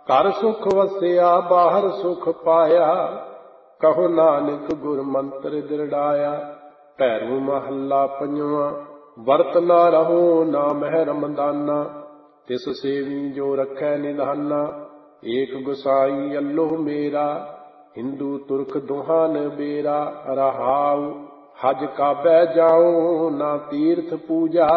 ਘਰ ਸੁਖ ਵਸਿਆ ਬਾਹਰ ਸੁਖ ਪਾਇਆ, ਕਹੋ ਨਾਨਕ ਗੁਰ ਮੰਤਰ ਦਿਰੜਾਇਆ। ਭੈਰੋ ਮਹੱਲਾ ਪੰਜਵਾਂ। ਵਰਤ ਨਾ ਰਹੋ ਨਾ ਮਹਿ ਰਮਦਾਨਾ, ਤਿਸ ਸੇਵੀ ਜੋ ਰਖੈ ਨਿਧਾਨਾ। ਏਕ ਗੁਸਾਈ ਅੱਲੋਹ ਮੇਰਾ, ਹਿੰਦੂ ਤੁਰਕ ਦੁਹਾਨ ਬੇਰਾ। ਰਹਾਉ ਹਜ ਕਾਬੈ ਜਾਉ ਨਾ ਤੀਰਥ ਪੂਜਾ,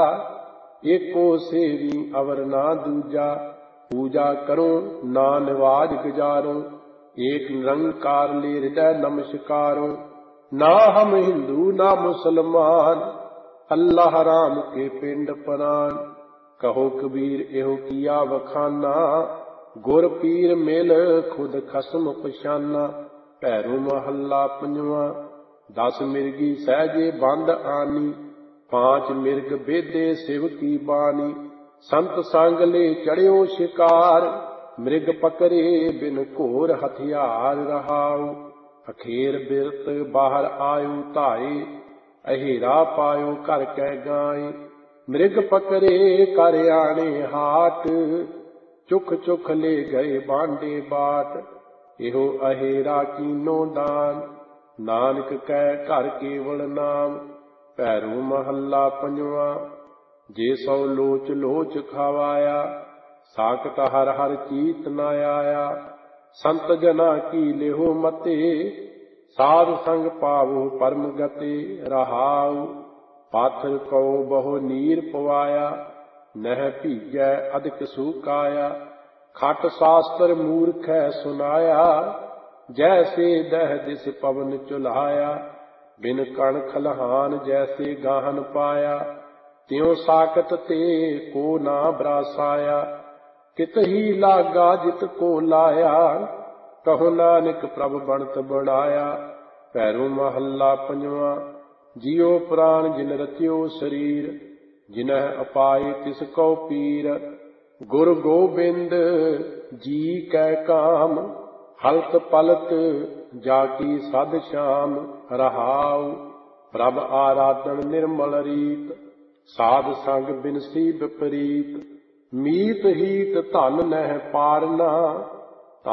ਏਕੋ ਸੇਵੀ ਅਵਰ ਨਾ ਦੂਜਾ। ਪੂਜਾ ਕਰੋ ਨਾ ਨਿਵਾਜ ਗੁਜਾਰੋ, ਏਕ ਨਿਰੰਕਾਰ ਲੈ ਹਿਰਦੈ ਨਮਸਕਾਰੋ। ਨਾ ਹਮ ਹਿੰਦੂ ਨਾ ਮੁਸਲਮਾਨ, ਅੱਲਾਹ ਰਾਮ ਕੇ ਪਿੰਡ ਪ੍ਰਾਨ। ਕਹੋ ਕਬੀਰ ਇਹੋ ਕੀਆ ਵਖਾਨਾ, ਗੁਰ ਪੀਰ ਮਿਲ ਖੁਦ ਖਸਮ ਪਛਾਨਾ। ਭੈਰੋ ਮਹੱਲਾ ਪੰਜਵਾਂ। 10 ਮਿਰਗੀ ਸਹਿਜੇ ਬੰਦ ਆਨੀ, 5 ਮਿਰਗ ਬੇਦੇ ਸਿਵ ਕੀ ਬਾਣੀ। ਸੰਤ ਸੰਗ ਲੈ ਚੜਿਓ ਸ਼ਿਕਾਰ, ਮ੍ਰਿਗ ਪਕਰੇ ਬਿਨ ਘੋਰ ਹਥਿਆਰ। ਰਹਾਉ ਅਖੇਰ ਬਿਰਤ ਬਾਹਰ ਆਇਓ ਧਾਏ, ਅਹੇਰਾ ਪਾਇਓ ਘਰ ਕੈ ਗਾਏ। ਮ੍ਰਿਗ ਪਕਰੇ ਕਰ ਆਣੇ ਹਾਟ, ਚੁਖ ਚੁਖ ਲੈ ਗਏ ਬਾਂਡੇ ਬਾਟ। ਇਹੋ ਅਹੇਰਾ ਕੀਨੋ ਦਾਨ, ਨਾਨਕ ਕੈ ਘਰ ਕੇਵਲ ਨਾਮ। ਭੈਰੋ ਮਹੱਲਾ ਪੰਜਵਾਂ। ਜੇ ਸੋ ਲੋਚ ਲੋਚ ਖਾਵਾਇਆ, ਸਾਖਤ ਹਰ ਹਰ ਚੀਤ ਨ ਆਇਆ। ਸੰਤ ਜਨਾ ਕੀ ਲਿਹੋ ਮਤੇ, ਸਾਧ ਸੰਗ ਪਾਵੋ ਪਰਮ ਗਤੇ। ਰਹਾਉ ਪਾਥਰ ਕਉ ਬਹੁ ਨੀਰ ਪਵਾਇਆ, ਨਹਿ ਭੀਜੈ ਅਧਿਕ ਸੂਕਾਇਆ। ਖਟ ਸਾਸਤਰ ਮੂਰਖੈ ਸੁਨਾਇਆ, ਜੈਸੇ ਦਹਿ ਦਿਸ ਪਵਨ ਚੁਲਾਇਆ। ਬਿਨ ਕਣ ਖਲਹਾਨ ਜੈਸੇ ਗਾਹਨ ਪਾਇਆ, ਤਿਉ ਸਾਕਤ ਤੇ ਕੋ ਨਾ ਬਰਾਸਾਇਆ। ਤਿਤ ਹੀ ਲਾਗਾ ਜਿਤ ਕੋ ਲਾਇਆ, ਕਹੋ ਨਾਨਕ ਪ੍ਰਭ ਬਣਤ ਬਣਾਇਆ। ਭੈਰੋ ਮਹੱਲਾ ਪੰਜਵਾਂ। ਜਿਉ ਪ੍ਰਾਨ ਜਿਨ ਰਚਿਓ ਸਰੀਰ, ਜਿਨਹਿ ਅਪਾਏ ਤਿਸ ਕਉ ਪੀਰ। ਗੁਰ ਗੋਬਿੰਦ ਜੀ ਕੈ ਕਾਮ, ਹਲਤ ਪਲਤ ਜਾ ਕੀ ਸਦ ਸ਼ਾਮ। ਰਹਾਉ ਪ੍ਰਭ ਆਰਾਧਨ ਨਿਰਮਲ ਰੀਤ, ਸਾਧ ਸੰਗ ਬਿਨਸੀ ਵਿਪਰੀਤ। ਮੀਤ ਹੀਤ ਧਨ ਨਹਿ ਪਾਰਨਾ,